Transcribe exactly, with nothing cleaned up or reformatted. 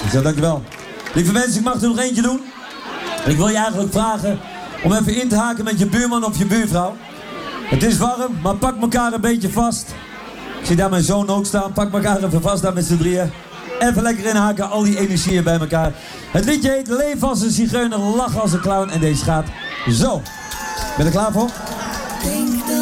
Ik zeg dankjewel. Lieve mensen, ik mag er nog eentje doen. Ik wil je eigenlijk vragen om even in te haken met je buurman of je buurvrouw. Het is warm, maar pak elkaar een beetje vast. Ik zie daar mijn zoon ook staan. Pak elkaar even vast daar met z'n drieën. Even lekker inhaken, al die energieën bij elkaar. Het liedje heet Leef als een zigeuner, lach als een clown. En deze gaat zo. Ben je er klaar voor? Denk